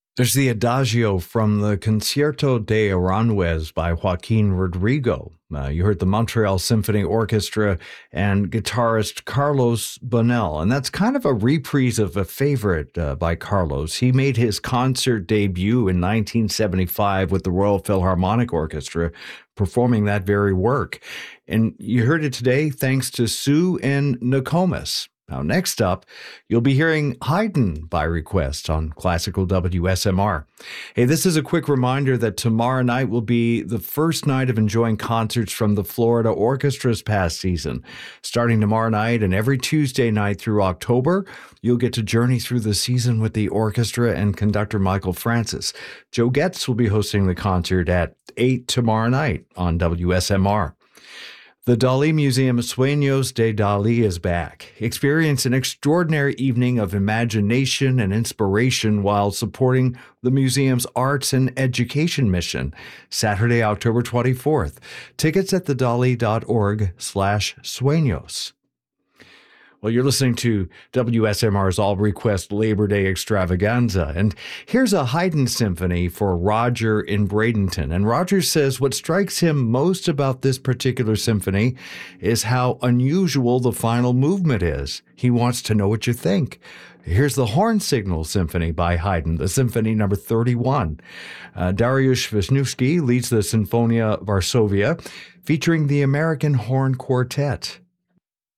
There's the Adagio from the Concierto de Aranjuez by Joaquin Rodrigo. You heard the Montreal Symphony Orchestra and guitarist Carlos Bonell. And that's kind of a reprise of a favorite by Carlos. He made his concert debut in 1975 with the Royal Philharmonic Orchestra, performing that very work. And you heard it today thanks to Sue and Nokomis. Now, next up, you'll be hearing Haydn by request on Classical WSMR. Hey, this is a quick reminder that tomorrow night will be the first night of enjoying concerts from the Florida Orchestra's past season. Starting tomorrow night and every Tuesday night through October, you'll get to journey through the season with the orchestra and conductor Michael Francis. Joe Getz will be hosting the concert at 8 tomorrow night on WSMR. The Dali Museum Sueños de Dali is back. Experience an extraordinary evening of imagination and inspiration while supporting the museum's arts and education mission. Saturday, October 24th. Tickets at thedali.org/sueños. Well, you're listening to WSMR's All Request Labor Day Extravaganza, and here's a Haydn symphony for Roger in Bradenton. And Roger says what strikes him most about this particular symphony is how unusual the final movement is. He wants to know what you think. Here's the Horn Signal Symphony by Haydn, the Symphony number 31. Dariusz Wisniewski leads the Sinfonia Varsovia, featuring the American Horn Quartet.